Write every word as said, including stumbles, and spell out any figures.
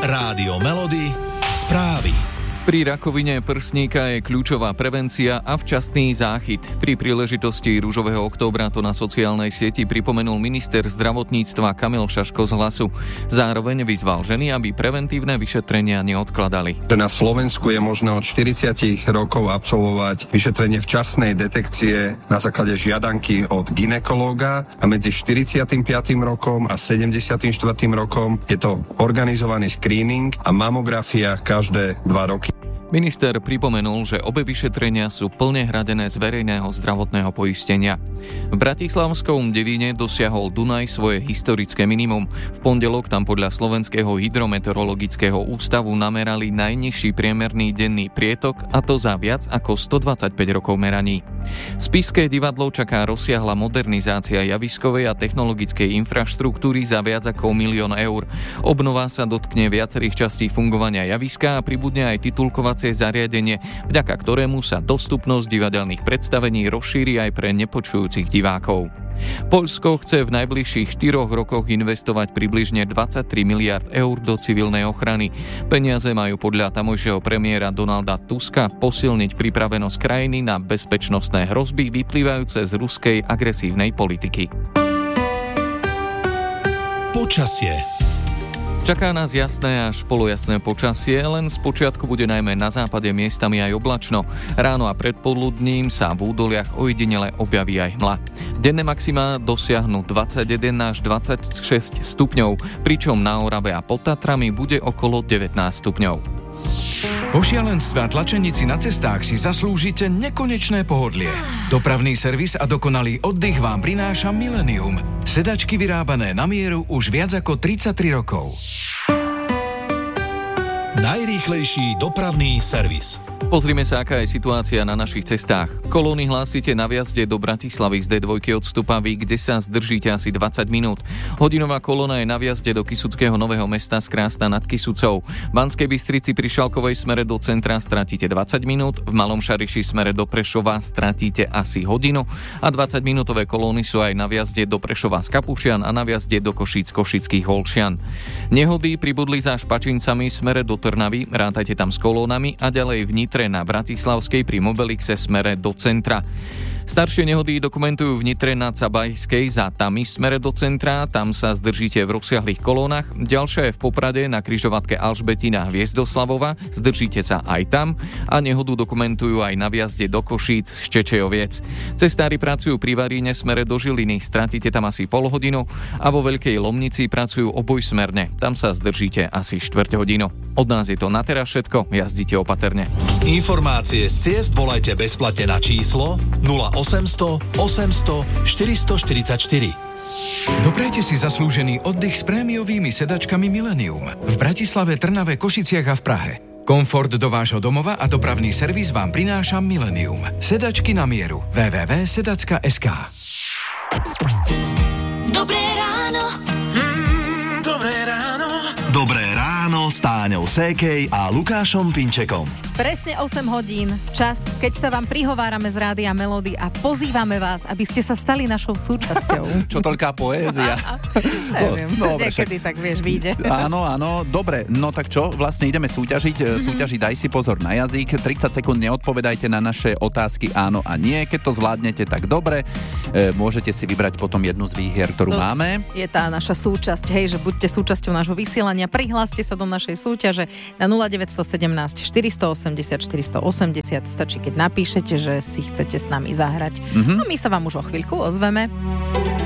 Rádio Melody, správy. Pri rakovine prsníka je kľúčová prevencia a včasný záchyt. Pri príležitosti Ružového októbra to na sociálnej sieti pripomenul minister zdravotníctva Kamil Šaško z Hlasu. Zároveň vyzval ženy, aby preventívne vyšetrenia neodkladali. Na Slovensku je možné od štyridsať rokov absolvovať vyšetrenie včasnej detekcie na základe žiadanky od gynekológa a medzi štyridsiatym piatym rokom a sedemdesiatym štvrtým rokom je to organizovaný screening a mamografia každé dva roky. Minister pripomenul, že obe vyšetrenia sú plne hradené z verejného zdravotného poistenia. V bratislavskom Devíne dosiahol Dunaj svoje historické minimum. V pondelok tam podľa Slovenského hydrometeorologického ústavu namerali najnižší priemerný denný prietok, a to za viac ako stodvadsaťpäť rokov meraní. Spišské divadlo čaká rozsiahla modernizácia javiskovej a technologickej infraštruktúry za viac ako milión eur. Obnova sa dotkne viacerých častí fungovania javiska a pribudne aj titulkovacie zariadenie, vďaka ktorému sa dostupnosť divadelných predstavení rozšíri aj pre nepočujúcich divákov. Poľsko chce v najbližších štyroch rokoch investovať približne dvadsaťtri miliárd eur do civilnej ochrany. Peniaze majú podľa tamojšieho premiéra Donalda Tuska posilniť pripravenosť krajiny na bezpečnostné hrozby vyplývajúce z ruskej agresívnej politiky. Počasie. Čaká nás jasné až polojasné počasie, len spočiatku bude najmä na západe miestami aj oblačno. Ráno a predpoludním sa v údoliach ojedinele objaví aj hmla. Denné maximá dosiahnu dvadsaťjeden až dvadsaťšesť stupňov, pričom na Orave a pod Tatrami bude okolo devätnásť stupňov. Po šialenstve a tlačenici na cestách si zaslúžite nekonečné pohodlie. Dopravný servis a dokonalý oddych vám prináša Millennium. Sedačky vyrábané na mieru už viac ako tridsaťtri rokov. Najrýchlejší dopravný servis. Pozrime sa, aká je situácia na našich cestách. Kolóny hlásite na vjazde do Bratislavy z dé dva od Stupavy, kde sa zdržíte asi dvadsať minút. Hodinová kolóna je na vjazde do Kysuckého Nového Mesta z Krásna nad Kysucou. V Banskej Bystrici pri Šalkovej smere do centra stratíte dvadsať minút, v Malom Šariši smere do Prešova stratíte asi hodinu a dvadsaťminútové kolóny sú aj na vjazde do Prešova z Kapušian a na vjazde do Košíc Košických Holčian. Nehody pribudli za Špačincami smere do Trnavy, rátajte tam s kolónami, a ďalej v Nitre na Bratislavskej pri Mobilixe smere do centra. Staršie nehody dokumentujú v Nitre na Cabajskej za Tami smere do centra, tam sa zdržíte v rozsiahlých kolónach. Ďalšia je v Poprade na križovatke Alžbetina Hviezdoslavova, zdržíte sa aj tam, a nehodu dokumentujú aj na vjazde do Košíc z Čečejoviec. Cestári pracujú pri Varíne smere do Žiliny, stratíte tam asi pol hodinu, a vo Veľkej Lomnici pracujú obojsmerne, tam sa zdržíte asi štvrť hodinu. Od nás je to na teraz všetko, jazdite opatrne. Informácie z ciest volajte bezplatne na číslo nula osemsto osemsto štyristoštyridsaťštyri. Doprajte si zaslúžený oddych s prémiovými sedačkami Millennium v Bratislave, Trnave, Košiciach a v Prahe. Komfort do vášho domova a dopravný servis vám prináša Millennium. Sedačky na mieru. w w w bodka sedacka bodka es ká. Dobré ráno. Mm, dobré ráno. Dobré ráno s Táňou Sékej a Lukášom Pinčekom. Presne osem hodín, čas, keď sa vám prihovárame z Rádia Melody a pozývame vás, aby ste sa stali našou súčasťou. Čo toľká poézia. Neviem, no, niekedy tak, vieš, vyjde. Áno, áno, dobre, no tak čo, vlastne ideme súťažiť, mm-hmm. súťažiť Daj si pozor na jazyk, tridsať sekúnd neodpovedajte na naše otázky áno a nie, keď to zvládnete, tak dobre, e, môžete si vybrať potom jednu z výhier, ktorú to máme. Je tá naša súčasť, hej, že buďte súčasťou nášho vysielania, prihláste sa do našej súťaže na nula deväť jedna sedem štyristo osemdesiat štyristo osemdesiat, stačí, keď napíšete, že si chcete s nami zahrať. Mm-hmm. A my sa vám už o chvíľku ozveme.